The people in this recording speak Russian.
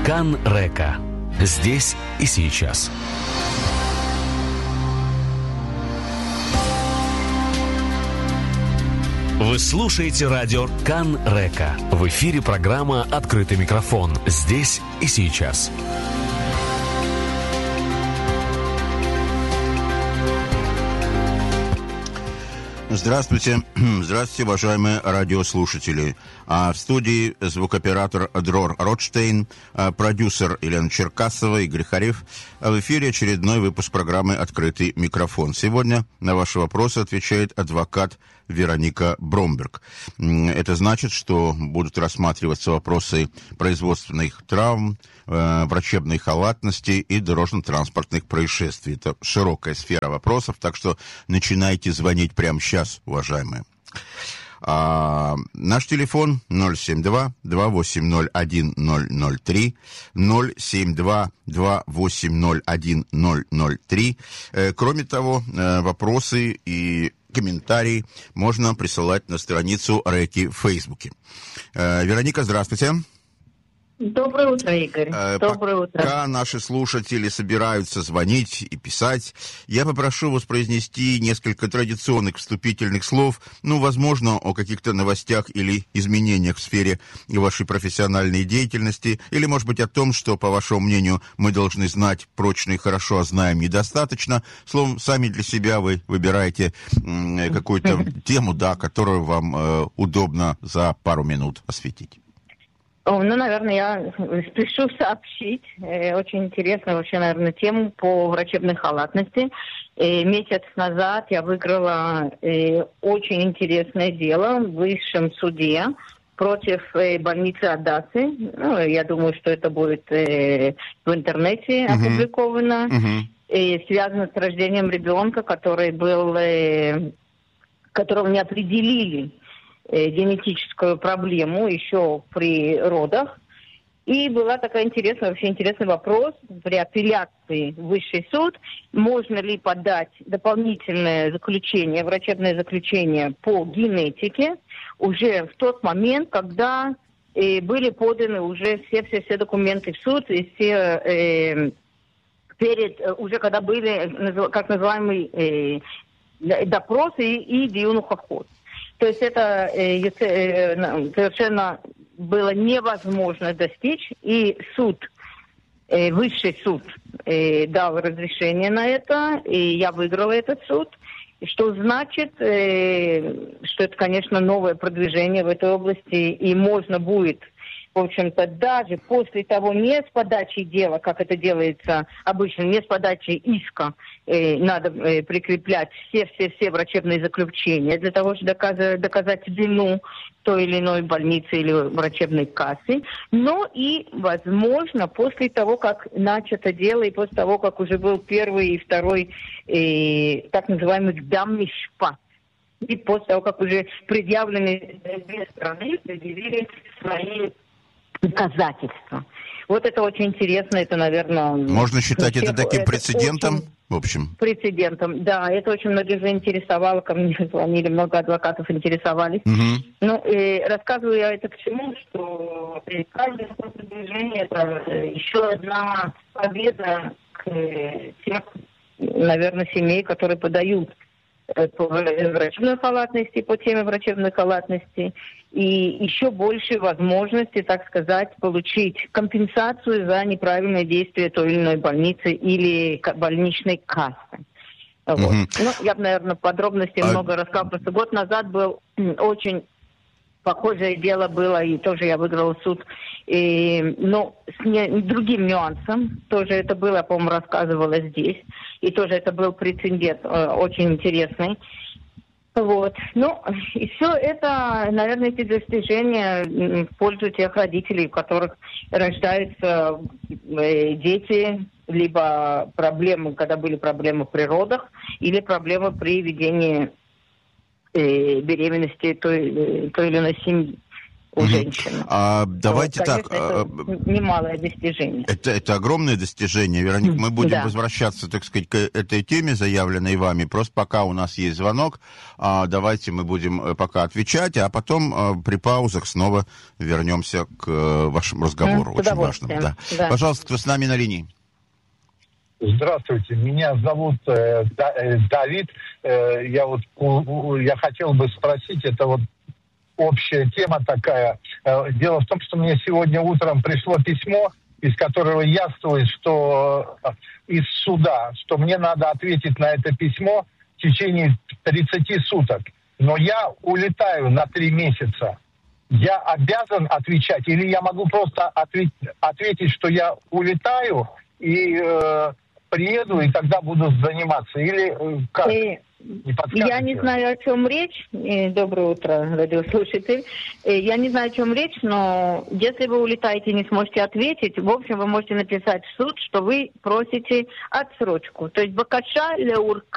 Кан-Река. Здесь и сейчас. Вы слушаете радио Кан-Река. В эфире программа «Открытый микрофон». Здесь и сейчас. Здравствуйте. Здравствуйте, уважаемые радиослушатели. В студии звукооператор Дрор Ротштейн, продюсер Елена Черкасова, Игорь Харев. В эфире очередной выпуск программы «Открытый микрофон». Сегодня на ваши вопросы отвечает адвокат Вероника Бромберг. Это значит, что будут рассматриваться вопросы производственных травм, врачебной халатности и дорожно-транспортных происшествий. Это широкая сфера вопросов, так что начинайте звонить прямо сейчас, уважаемые. Наш телефон 072-2801-003, 072-2801-003. Кроме того, вопросы и комментарии можно присылать на страницу Реки в Фейсбуке. Вероника, здравствуйте. Доброе утро, Игорь. Доброе утро. Пока наши слушатели собираются звонить и писать, я попрошу вас произнести несколько традиционных вступительных слов, возможно, о каких-то новостях или изменениях в сфере вашей профессиональной деятельности, или, может быть, о том, что, по вашему мнению, мы должны знать прочно и хорошо, а знаем недостаточно. Словом, сами для себя вы выбираете какую-то тему, которую вам удобно за пару минут осветить. Наверное, я спешу сообщить. Очень интересную вообще, наверное, тему по врачебной халатности. Месяц назад я выиграла очень интересное дело в высшем суде против больницы Адассы. Я думаю, что это будет в интернете опубликовано. Связано с рождением ребенка, которого не определили генетическую проблему еще при родах. И была такая интересный вопрос при апелляции в высший суд, можно ли подать дополнительное заключение, врачебное заключение по генетике уже в тот момент, когда были поданы уже все документы в суд, и все уже когда были, как называемый, допросы и диюн хохот. То есть это совершенно было невозможно достичь, и высший суд дал разрешение на это, и я выиграла этот суд, что значит, что это, конечно, новое продвижение в этой области, и можно будет, в общем-то, даже после того, не с подачи дела, как это делается обычно, не с подачи иска, надо прикреплять все врачебные заключения для того, чтобы доказать вину той или иной больницы или врачебной кассы, но и, возможно, после того, как начато дело, и после того, как уже был первый и второй, так называемый дам-мишпат, и после того, как уже предъявлены две стороны, предъявили свои доказательства. Вот это очень интересно, это, наверное... Можно считать это таким прецедентом, в общем? Прецедентом, да. Это очень многих заинтересовало, ко мне звонили, много адвокатов интересовались. Рассказываю я это к чему, что каждое продвижение это еще одна победа тех, наверное, семей, которые подают по врачебной халатности, по теме врачебной халатности, и еще больше возможности, так сказать, получить компенсацию за неправильное действие той или иной больницы или больничной кассы. Вот. Я бы, наверное, подробностей много рассказала. Просто год назад был очень похожее дело было, и тоже я выиграла суд, но с другим нюансом. Тоже это было, по-моему, рассказывала здесь. И тоже это был прецедент очень интересный. Вот. И все это, наверное, эти достижения в пользу тех родителей, у которых рождаются дети, либо проблемы, когда были проблемы при родах, или проблемы при ведении беременности той или иной семьи. у женщин. Давайте вот, конечно, так. Это немалое достижение. Это огромное достижение, Вероника. Мы будем возвращаться, так сказать, к этой теме, заявленной вами. Просто пока у нас есть звонок, давайте мы будем пока отвечать, а потом при паузах снова вернемся к вашему разговору. Очень важному. Да. Пожалуйста, кто с нами на линии? Здравствуйте, меня зовут Давид. Я хотел бы спросить, это вот общая тема такая. Дело в том, что мне сегодня утром пришло письмо, из которого яствует, что из суда, что мне надо ответить на это письмо в течение 30 суток. Но я улетаю на 3 месяца. Я обязан отвечать, или я могу просто ответить, что я улетаю и приеду, и тогда буду заниматься? Или как? Я не знаю, о чем речь. Доброе утро, радиослушатель. Я не знаю, о чем речь, но если вы улетаете и не сможете ответить, в общем, вы можете написать в суд, что вы просите отсрочку. То есть бакаша леурка